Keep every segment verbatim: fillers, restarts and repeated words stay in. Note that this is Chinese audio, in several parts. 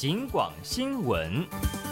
警广新闻。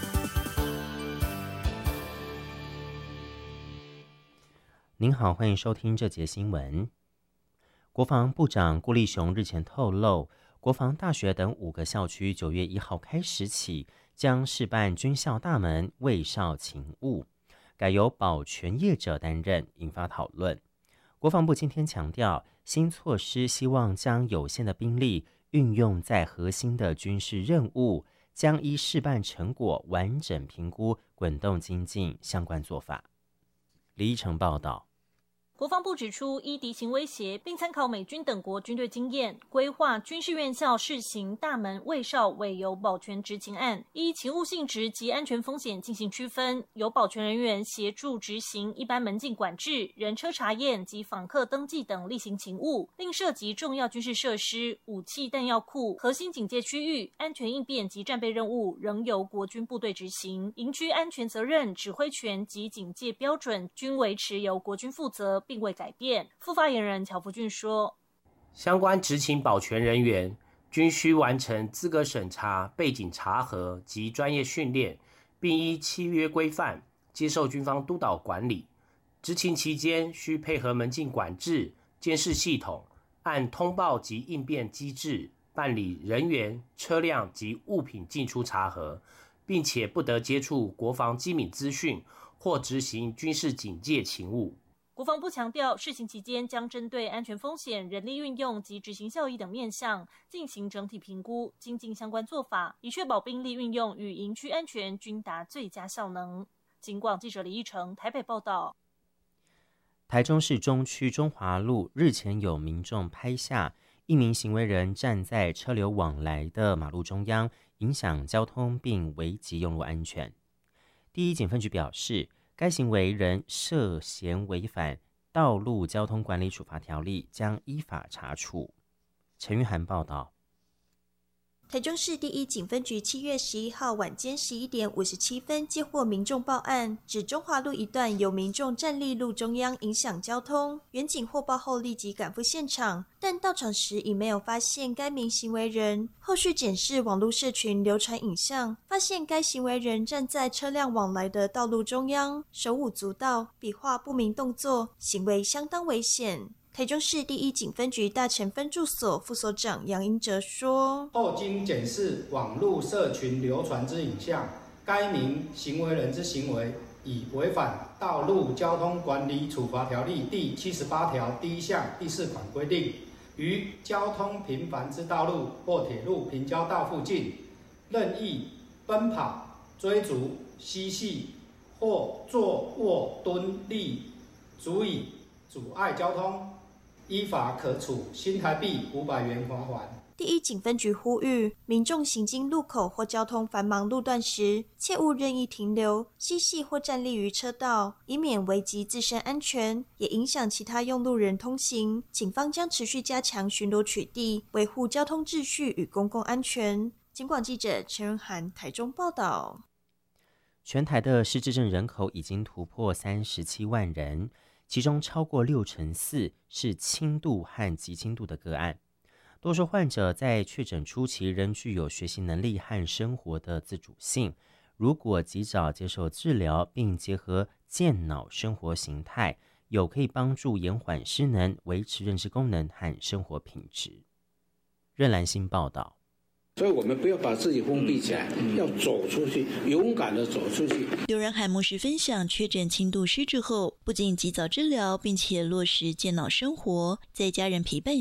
您好，欢迎收听这节新闻。国防部长顾立雄日前透露，国防大学等五个校区九月一号开始起将试办军校大门卫哨勤务，改由保全业者担任，引发讨论。国防部今天强调，新措施希望将有限的兵力运用在核心的军事任务，将依试办成果完整评估滚动精进相关做法。李依成报道。 国防部指出，依敌情威胁，并参考美军等国军队经验，规划军事院校试行大门卫哨委由保全执勤案，依勤务性质及安全风险进行区分，由保全人员协助执行一般门禁管制、人车查验及访客登记等例行勤务，另涉及重要军事设施、武器弹药库、核心警戒区域、安全应变及战备任务，仍由国军部队执行。营区安全责任、指挥权及警戒标准均维持由国军负责，并未改变。副发言人乔福俊说， 相关执勤保全人员均需完成资格审查、背景查核及专业训练，并依契约规范接受军方督导管理。执勤期间需配合门禁管制、监视系统，按通报及应变机制办理人员、车辆及物品进出查核，并且不得接触国防机密资讯或执行军事警戒勤务。 国防部强调，试行期间将针对安全风险、人力运用及执行效益等面向进行整体评估，精进相关做法，以确保兵力运用与营区安全均达最佳效能。警广记者李义成台北报道。 台中市中区中华路日前有民众拍下一名行为人站在车流往来的马路中央，影响交通并危及用路安全。第一警分局表示，该行为人涉嫌违反道路交通管理处罚条例，将依法查处。陈玉涵报道。 台中市第一警分局七月十一号晚间十一点五十七分接获民众报案，指中华路一段有民众站立路中央影响交通。员警获报后立即赶赴现场，但到场时已没有发现该名行为人。后续检视网络社群流传影像，发现该行为人站在车辆往来的道路中央，手舞足蹈，比划不明动作，行为相当危险。台中市第一警分局大城分驻所副所长杨英哲说， 后经检视网络社群流传之影像，该名行为人之行为已违反道路交通管理处罚条例第七十八条第一项第四款规定，于交通频繁之道路或铁路平交道附近任意奔跑、追逐、嬉戏或坐卧蹲立，足以阻碍交通，依法可处新台币五百元罚款。 第一警分局呼吁民众行经路口或交通繁忙路段时，切勿任意停留、嬉戏或站立于车道，以免危及自身安全，也影响其他用路人通行。警方将持续加强巡逻取缔，维护交通秩序与公共安全。警广记者陈仁涵台中报道。 全台的失智症人口已经突破三十七万人，其中超过六成四是轻度和极轻度的个案。多数患者在确诊初期仍具有学习能力和生活的自主性，如果及早接受治疗，并结合健脑生活形态，有可以帮助延缓失能、维持认知功能和生活品质。任兰心报道。 所以我们不要把自己封闭起来，要走出去，勇敢的走出去。 刘仁海牧师分享，确诊轻度失智后，不仅及早治疗，并且落实健脑生活，在家人陪伴